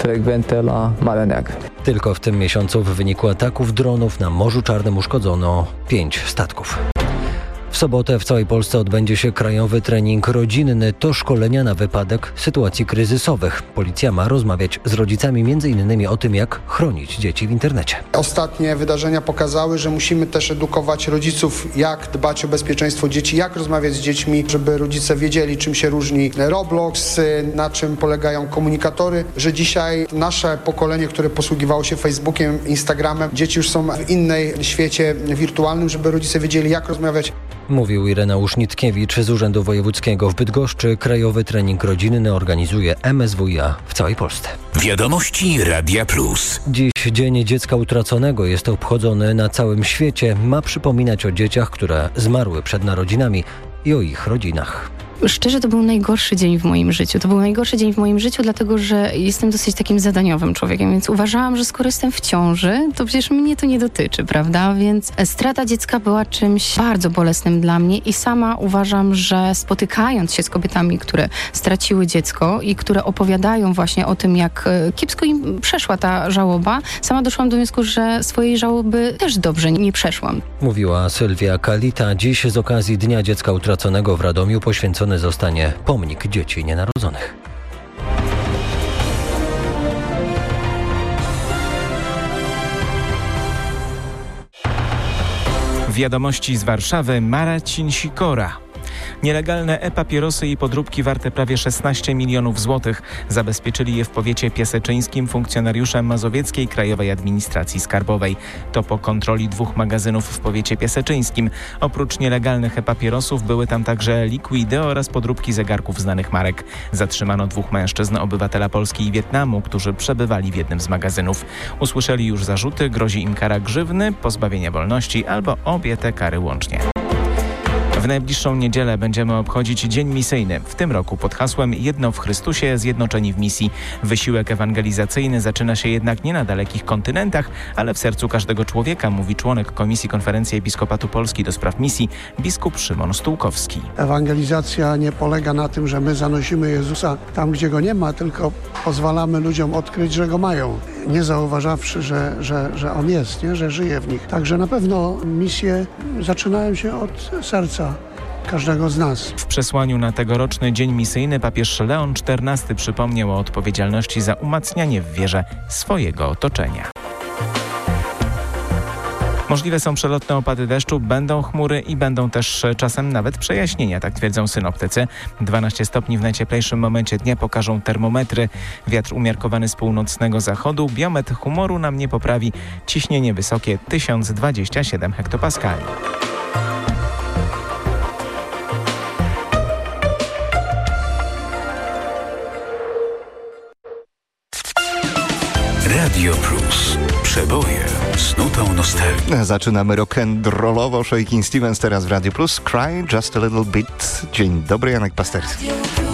frecvente la Mare Neagră. Tylko w tym miesiącu w wyniku ataków dronów na Morzu Czarnym uszkodzono 5 statków. W sobotę w całej Polsce odbędzie się krajowy trening rodzinny. To szkolenia na wypadek sytuacji kryzysowych. Policja ma rozmawiać z rodzicami m.in. o tym, jak chronić dzieci w internecie. Ostatnie wydarzenia pokazały, że musimy też edukować rodziców, jak dbać o bezpieczeństwo dzieci, jak rozmawiać z dziećmi, żeby rodzice wiedzieli, czym się różni Roblox, na czym polegają komunikatory, że dzisiaj nasze pokolenie, które posługiwało się Facebookiem, Instagramem, dzieci już są w innej świecie wirtualnym, żeby rodzice wiedzieli, jak rozmawiać. Mówił Ireneusz Nitkiewicz z Urzędu Wojewódzkiego w Bydgoszczy. Krajowy trening rodzinny organizuje MSWiA w całej Polsce. Wiadomości Radia Plus. Dziś Dzień Dziecka Utraconego jest obchodzony na całym świecie. Ma przypominać o dzieciach, które zmarły przed narodzinami i o ich rodzinach. Szczerze, to był najgorszy dzień w moim życiu. To był najgorszy dzień w moim życiu, dlatego że jestem dosyć takim zadaniowym człowiekiem, więc uważałam, że skoro jestem w ciąży, to przecież mnie to nie dotyczy, prawda? Więc strata dziecka była czymś bardzo bolesnym dla mnie i sama uważam, że spotykając się z kobietami, które straciły dziecko i które opowiadają właśnie o tym, jak kiepsko im przeszła ta żałoba, sama doszłam do wniosku, że swojej żałoby też dobrze nie przeszłam. Mówiła Sylwia Kalita. Dziś z okazji Dnia Dziecka Utraconego w Radomiu poświęcony zostanie pomnik dzieci nienarodzonych. Wiadomości z Warszawy. Marcin Sikora. Nielegalne e-papierosy i podróbki warte prawie 16 milionów złotych zabezpieczyli je w powiecie piaseczyńskim funkcjonariusze Mazowieckiej Krajowej Administracji Skarbowej. To po kontroli 2 magazynów w powiecie piaseczyńskim. Oprócz nielegalnych e-papierosów były tam także likwidy oraz podróbki zegarków znanych marek. Zatrzymano 2 mężczyzn, obywatela Polski i Wietnamu, którzy przebywali w jednym z magazynów. Usłyszeli już zarzuty, grozi im kara grzywny, pozbawienia wolności albo obie te kary łącznie. W najbliższą niedzielę będziemy obchodzić Dzień Misyjny. W tym roku pod hasłem Jedno w Chrystusie, zjednoczeni w misji. Wysiłek ewangelizacyjny zaczyna się jednak nie na dalekich kontynentach, ale w sercu każdego człowieka, mówi członek Komisji Konferencji Episkopatu Polski do spraw misji, biskup Szymon Stułkowski. Ewangelizacja nie polega na tym, że my zanosimy Jezusa tam, gdzie Go nie ma, tylko pozwalamy ludziom odkryć, że Go mają, nie zauważawszy, że On jest, nie? Że żyje w nich. Także na pewno misje zaczynają się od serca każdego z nas. W przesłaniu na tegoroczny Dzień Misyjny papież Leon XIV przypomniał o odpowiedzialności za umacnianie w wierze swojego otoczenia. Możliwe są przelotne opady deszczu, będą chmury i będą też czasem nawet przejaśnienia, tak twierdzą synoptycy. 12 stopni w najcieplejszym momencie dnia pokażą termometry. Wiatr umiarkowany z północnego zachodu, biometr humoru nam nie poprawi. Ciśnienie wysokie 1027 hektopaskali. Radio Plus. Przeboje z nutą nostalgii. Zaczynamy rock'n'rollowo. Shakin' Stevens teraz w Radio Plus. Cry Just a Little Bit. Dzień dobry, Janek Pasterski.